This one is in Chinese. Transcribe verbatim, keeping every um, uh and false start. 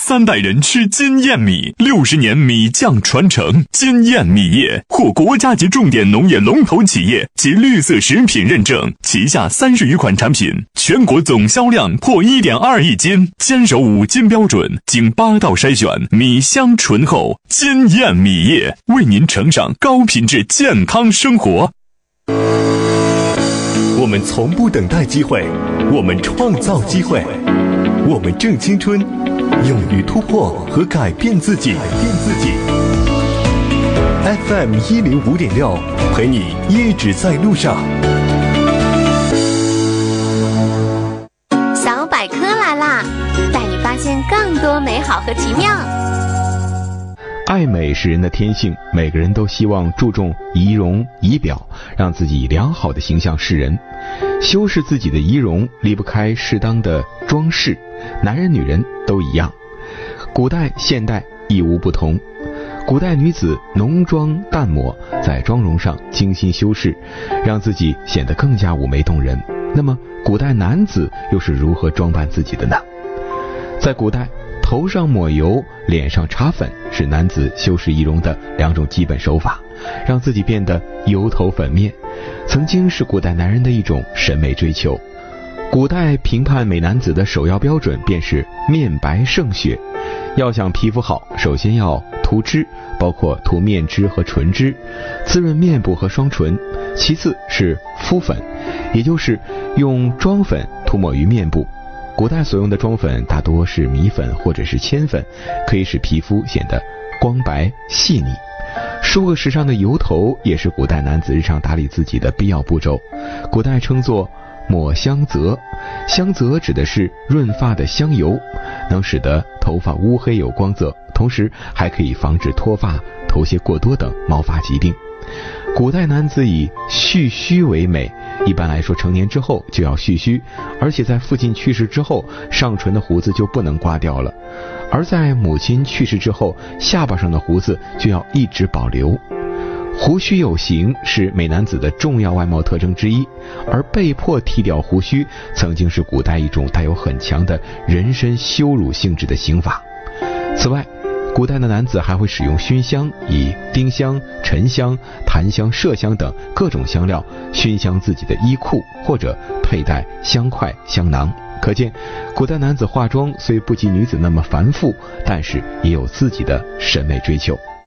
三代人吃金燕米，六十年米酱传承。金燕米业获国家级重点农业龙头企业及绿色食品认证，旗下三十余款产品，全国总销量破 一点二亿斤，坚守五金标准，经八道筛选，米香醇厚。金燕米业为您呈上高品质健康生活。 我们从不等待机会，我们创造机会，我们正青春，勇于突破和改变自己。改变自己。F M 一零五点六，陪你一直在路上。 小百科来啦，带你发现更多美好和奇妙。 爱美是人的天性，每个人都希望注重仪容仪表，让自己良好的形象示人。修饰自己的仪容离不开适当的装饰，男人女人都一样，古代现代亦无不同。古代女子浓妆淡抹，在妆容上精心修饰，让自己显得更加妩媚动人。那么古代男子又是如何装扮自己的呢？在古代，头上抹油，脸上擦粉是男子修饰仪容的两种基本手法，让自己变得油头粉面，曾经是古代男人的一种审美追求。古代评判美男子的首要标准便是面白胜雪，要想皮肤好，首先要涂脂，包括涂面脂和唇脂，滋润面部和双唇。其次是敷粉，也就是用妆粉涂抹于面部。古代所用的妆粉大多是米粉或者是铅粉，可以使皮肤显得光白细腻。梳个时尚的油头也是古代男子日常打理自己的必要步骤，古代称作抹香泽。香泽指的是润发的香油，能使得头发乌黑有光泽，同时还可以防止脱发、头屑过多等毛发疾病。古代男子以蓄须为美，一般来说成年之后就要蓄须，而且在父亲去世之后，上唇的胡子就不能刮掉了，而在母亲去世之后，下巴上的胡子就要一直保留。胡须有型是美男子的重要外貌特征之一，而被迫剃掉胡须曾经是古代一种带有很强的人身羞辱性质的刑罚。此外，古代的男子还会使用熏香，以丁香、沉香、檀香、麝香等各种香料熏香自己的衣裤，或者佩戴香块、香囊。可见古代男子化妆虽不及女子那么繁复，但是也有自己的审美追求。